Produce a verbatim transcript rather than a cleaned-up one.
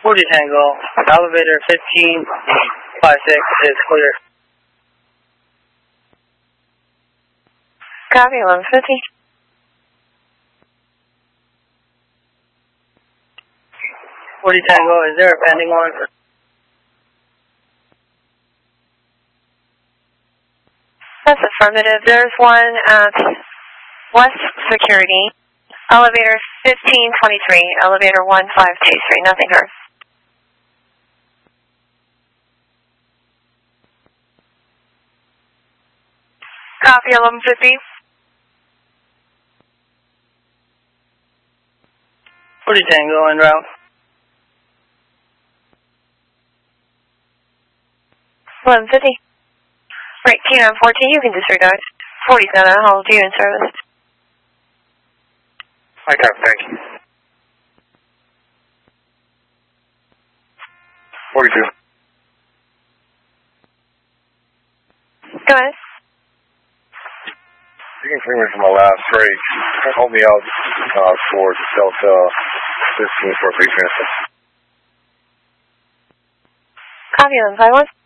forty Tango, elevator fifteen five six is clear. Copy, eleven fifty. forty Tango, is there a pending one? That's affirmative. There's one at West Security, elevator fifteen twenty-three, elevator one five two three, nothing heard. Copy, eleven fifty. forty Tango, en route. eleven fifty. Right, T nine fourteen, you can disregard. forty-seven, I'll hold you in service. I got it, thank you. forty-two. Go ahead. You can bring me from my last break. Hold me out uh, for Delta fifteen for a brief minute. Copy, eleven fifty-one.